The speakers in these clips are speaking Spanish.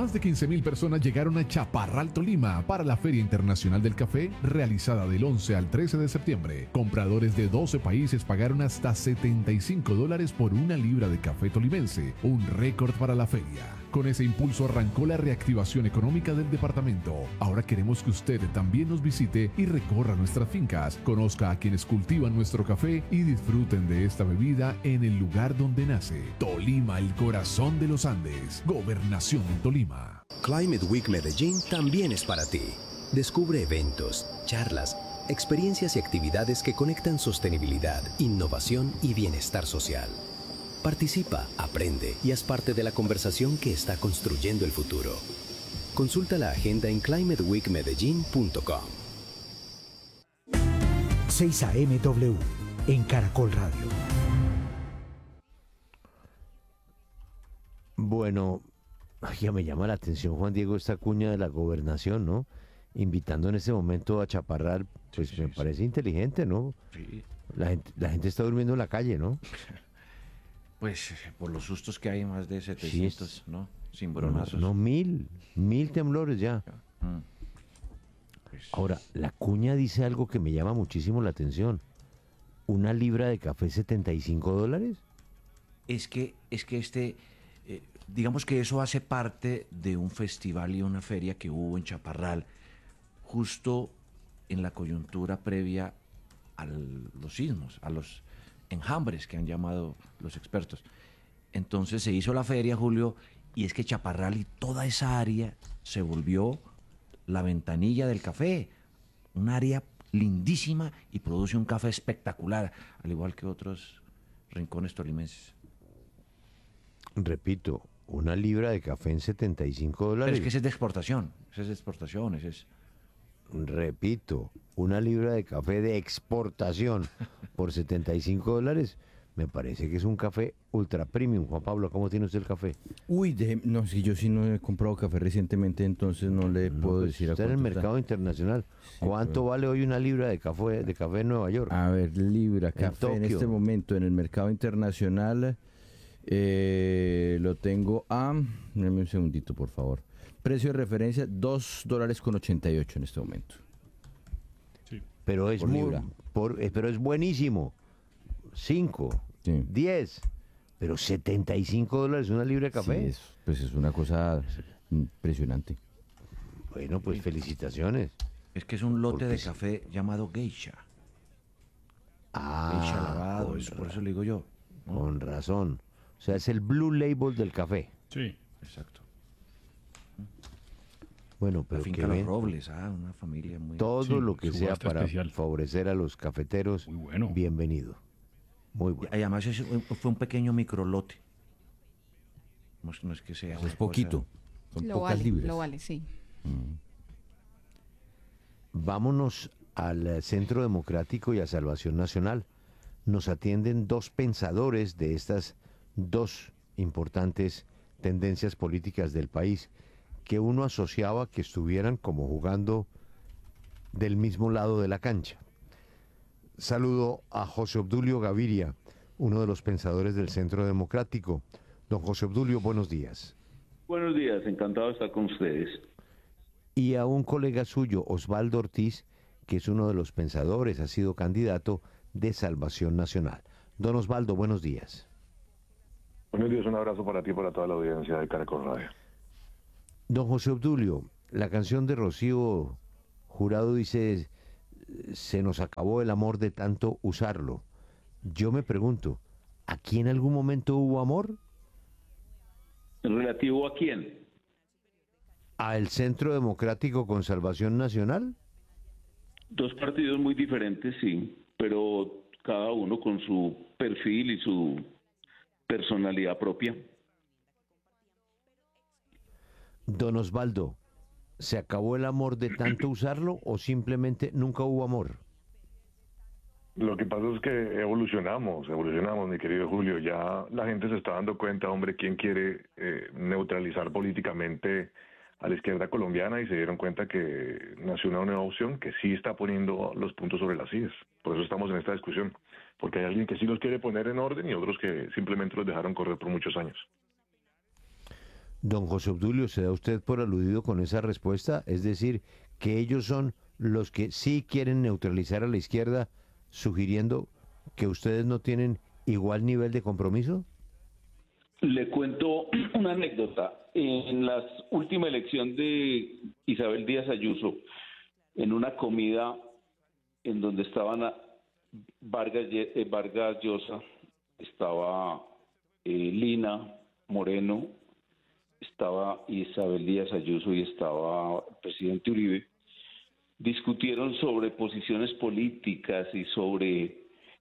Más de 15.000 personas llegaron a Chaparral, Tolima, para la Feria Internacional del Café, realizada del 11 al 13 de septiembre. Compradores de 12 países pagaron hasta $75 por una libra de café tolimense, un récord para la feria. Con ese impulso arrancó la reactivación económica del departamento. Ahora queremos que usted también nos visite y recorra nuestras fincas, conozca a quienes cultivan nuestro café y disfruten de esta bebida en el lugar donde nace. Tolima, el corazón de los Andes. Gobernación en Tolima. Climate Week Medellín también es para ti. Descubre eventos, charlas, experiencias y actividades que conectan sostenibilidad, innovación y bienestar social. Participa, aprende y haz parte de la conversación que está construyendo el futuro. Consulta la agenda en climateweekmedellin.com. 6 AMW en Caracol Radio. Bueno, ya me llama la atención, Juan Diego, esta cuña de la gobernación, ¿no? Invitando en este momento a Chaparral, pues sí, me parece inteligente, ¿no? Sí. La gente está durmiendo en la calle, ¿no? Pues por los sustos que hay, más de 700, ¿no? Cimbronazos. No, mil temblores ya. Pues, Ahora, la cuña dice algo que me llama muchísimo la atención. ¿Una libra de café $75? es que digamos que eso hace parte de un festival y una feria que hubo en Chaparral, justo en la coyuntura previa a los sismos, a los enjambres que han llamado los expertos. Entonces se hizo la feria, Julio, y es que Chaparral y toda esa área se volvió la ventanilla del café, un área lindísima y produce un café espectacular, al igual que otros rincones tolimenses. Repito, una libra de café en $75. Pero es que ese es de exportación, ese es... Repito, una libra de café de exportación por $75, me parece que es un café ultra premium. Juan Pablo, ¿cómo tiene usted el café? Uy, no, si yo sí no he comprado café recientemente, entonces no le puedo pues decir a está en el cuánto está. mercado internacional. Sí, ¿Cuánto pero- vale hoy una libra de café en Nueva York? A ver, libra, café en Tokio. este momento en el mercado internacional lo tengo a... Dame un segundito, por favor. Precio de referencia, $2.88 en este momento. Pero es por libra. pero es buenísimo. 5, Sí. 10, pero $75 una libra de café. Sí, pues es una cosa impresionante. Bueno, pues felicitaciones. Es que es un lote Porque de sí. café llamado geisha. Geisha Ah, lavado, con, por eso le digo yo. ¿no? con razón. O sea, es el blue label del café. Sí. Exacto. Bueno, La pero finca que Los ven Robles, una familia muy... todo Sí, lo que sea subasta para especial. favorecer a los cafeteros, Muy bueno. bienvenido. Muy bueno. Y además fue un pequeño microlote. No es que sea Eso una es poquito. cosa- Son Lo pocas vale, libras. lo vale, sí. Vámonos al Centro Democrático y a Salvación Nacional. Nos atienden dos pensadores de estas dos importantes tendencias políticas del país, que uno asociaba que estuvieran como jugando del mismo lado de la cancha. Saludo a José Obdulio Gaviria, uno de los pensadores del Centro Democrático. Don José Obdulio, buenos días. Buenos días, encantado de estar con ustedes. Y a un colega suyo, Osvaldo Ortiz, que es uno de los pensadores, ha sido candidato de Salvación Nacional. Don Osvaldo, buenos días. Buenos días, un abrazo para ti y para toda la audiencia de Caracol Radio. Don José Obdulio, la canción de Rocío Jurado dice, se nos acabó el amor de tanto usarlo. Yo me pregunto, ¿aquí en algún momento hubo amor? ¿Relativo a quién? ¿A el Centro Democrático con Salvación Nacional? Dos partidos muy diferentes, sí, pero cada uno con su perfil y su personalidad propia. Don Osvaldo, ¿se acabó el amor de tanto usarlo o simplemente nunca hubo amor? Lo que pasa es que evolucionamos, mi querido Julio. Ya la gente se está dando cuenta, hombre, quién quiere neutralizar políticamente a la izquierda colombiana, y se dieron cuenta que nació una nueva opción que sí está poniendo los puntos sobre las sillas. Por eso estamos en esta discusión, porque hay alguien que sí los quiere poner en orden y otros que simplemente los dejaron correr por muchos años. Don José Obdulio, ¿se da usted por aludido con esa respuesta? Es decir, que ellos son los que sí quieren neutralizar a la izquierda, sugiriendo que ustedes no tienen igual nivel de compromiso. Le cuento una anécdota. En la última elección de Isabel Díaz Ayuso, en una comida en donde estaban Vargas Llosa, estaba Lina Moreno, estaba Isabel Díaz Ayuso y estaba el presidente Uribe, discutieron sobre posiciones políticas y sobre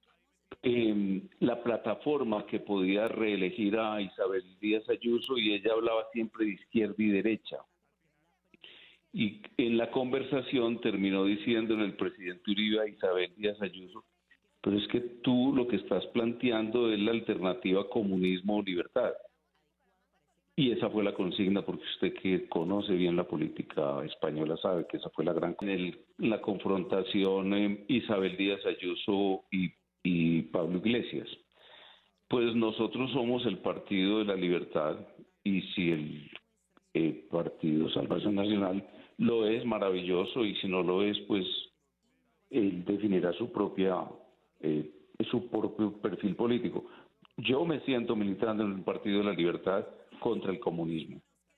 la plataforma que podía reelegir a Isabel Díaz Ayuso, y ella hablaba siempre de izquierda y derecha. Y en la conversación terminó diciéndole el presidente Uribe a Isabel Díaz Ayuso: pero es que tú lo que estás planteando es la alternativa comunismo o libertad. Y esa fue la consigna, porque usted que conoce bien la política española sabe que esa fue la gran... la confrontación Isabel Díaz Ayuso y Pablo Iglesias. Pues nosotros somos el Partido de la Libertad, y si el Partido Salvación Nacional lo es, maravilloso, y si no lo es, pues él definirá su propio perfil político. Yo me siento militando en el Partido de la Libertad contra el comunismo.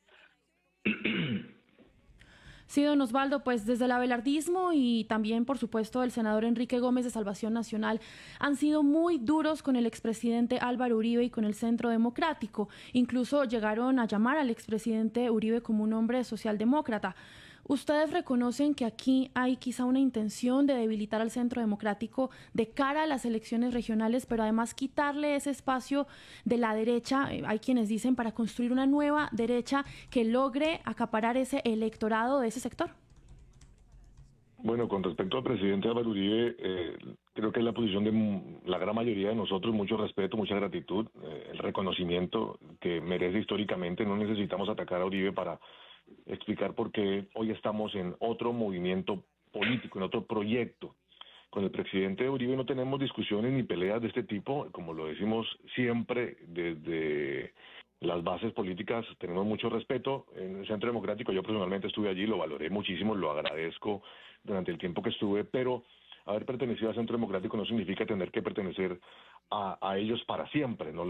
Sí, don Osvaldo, pues desde el abelardismo y también, por supuesto, el senador Enrique Gómez de Salvación Nacional han sido muy duros con el expresidente Álvaro Uribe y con el Centro Democrático. Incluso llegaron a llamar al expresidente Uribe como un hombre socialdemócrata. ¿Ustedes reconocen que aquí hay quizá una intención de debilitar al Centro Democrático de cara a las elecciones regionales, pero además quitarle ese espacio de la derecha, hay quienes dicen, para construir una nueva derecha que logre acaparar ese electorado de ese sector? Bueno, con respecto al presidente Álvaro Uribe, creo que es la posición de la gran mayoría de nosotros, mucho respeto, mucha gratitud, el reconocimiento que merece históricamente. No necesitamos atacar a Uribe para explicar por qué hoy estamos en otro movimiento político, en otro proyecto. Con el presidente Uribe no tenemos discusiones ni peleas de este tipo, como lo decimos siempre desde las bases políticas, tenemos mucho respeto. En el Centro Democrático yo personalmente estuve allí, lo valoré muchísimo, lo agradezco durante el tiempo que estuve, pero haber pertenecido al Centro Democrático no significa tener que pertenecer a ellos para siempre. No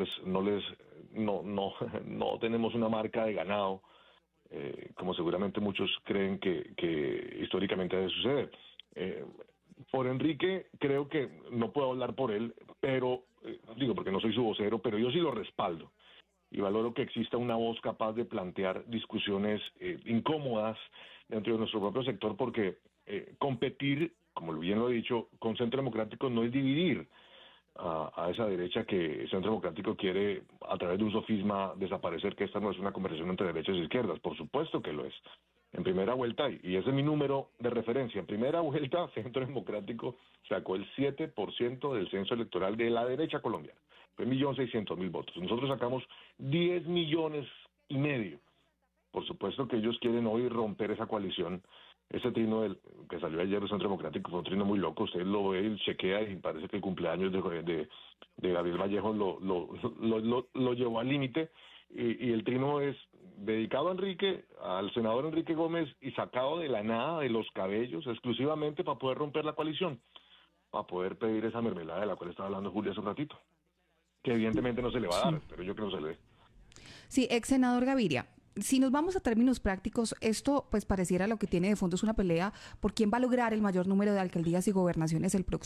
tenemos una marca de ganado, como seguramente muchos creen que históricamente debe suceder. Por Enrique, creo que no puedo hablar por él, pero digo porque no soy su vocero, pero yo sí lo respaldo y valoro que exista una voz capaz de plantear discusiones incómodas dentro de nuestro propio sector, porque competir, como bien lo he dicho, con Centro Democrático no es dividir a esa derecha que el Centro Democrático quiere, a través de un sofisma, desaparecer, que esta no es una conversación entre derechas e izquierdas. Por supuesto que lo es. En primera vuelta, y ese es mi número de referencia, en primera vuelta Centro Democrático sacó el 7% del censo electoral de la derecha colombiana. Fue 1.600.000 votos. Nosotros sacamos 10,5 millones. Por supuesto que ellos quieren hoy romper esa coalición. Ese trino que salió ayer del Centro Democrático fue un trino muy loco. Usted lo ve y chequea y parece que el cumpleaños de Gabriel Vallejo lo llevó al límite. Y el trino es dedicado a Enrique, al senador Enrique Gómez, y sacado de la nada, de los cabellos, exclusivamente para poder romper la coalición, para poder pedir esa mermelada de la cual estaba hablando Julia hace un ratito, que evidentemente no se le va a dar, pero yo creo que no se le dé. Sí, ex senador Gaviria, si nos vamos a términos prácticos, esto pues pareciera lo que tiene de fondo es una pelea por quién va a lograr el mayor número de alcaldías y gobernaciones el próximo